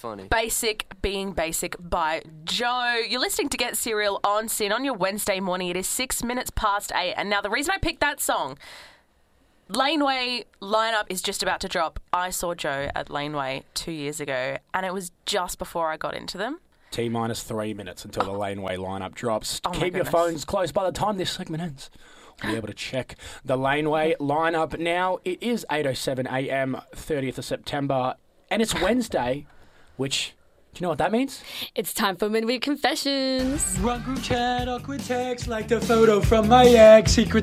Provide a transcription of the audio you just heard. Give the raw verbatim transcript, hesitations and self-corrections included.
funny. Basic Being Basic by Joe. You're listening to Get Serial on Sin on your Wednesday morning. It is six minutes past eight. And now the reason I picked that song, Laneway lineup is just about to drop. I saw Joe at Laneway two years ago, and it was just before I got into them. T minus three minutes until oh. the Laneway lineup drops. Oh Keep your phones close by the time this segment ends. We'll be able to check the Laneway lineup now. It is eight oh seven a.m., thirtieth of September, and it's Wednesday, which, do you know what that means? It's time for Midweek Confessions. Run group chat, awkward text, like the photo from my ex. Secret